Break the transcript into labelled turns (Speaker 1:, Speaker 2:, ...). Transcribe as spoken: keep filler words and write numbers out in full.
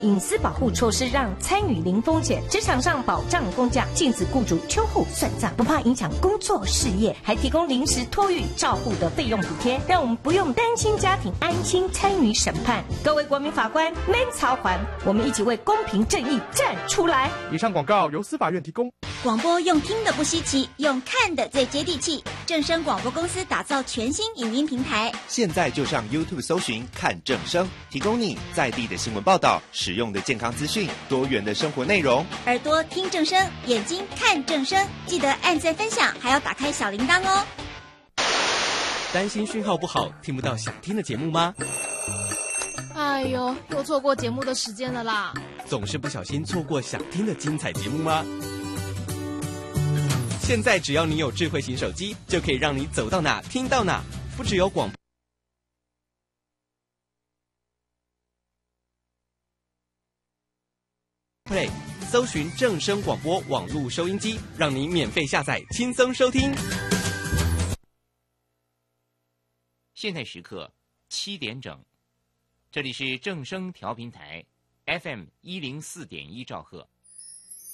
Speaker 1: 隐私保护措施让参与零风险，职场上保障工价，禁止雇主秋后算账，不怕影响工作事业，还提供临时托育照护的费用补贴，让我们不用担心家庭，安心参与审判。各位国民法官，免操烦，我们一起为公平正义站出来。
Speaker 2: 以上广告由司法院提供。
Speaker 3: 广播用听的不稀奇，用看的最接地气。正声广播公司打造全新影音平台，
Speaker 4: 现在就上 YouTube 搜寻看正声，提供你在地的新闻报道、实用的健康资讯、多元的生活内容。
Speaker 3: 耳朵听正声，眼睛看正声，记得按赞分享，还要打开小铃铛哦。
Speaker 5: 担心讯号不好，听不到想听的节目吗？
Speaker 6: 哎呦，又错过节目的时间了啦！
Speaker 5: 总是不小心错过想听的精彩节目吗？现在只要你有智慧型手机，就可以让你走到哪听到哪，不只有广播 Play， 搜寻正声广播网络收音机，让你免费下载，轻松收听。
Speaker 7: 现在时刻七点整，这里是正声调频台 F M 一零四点一兆赫。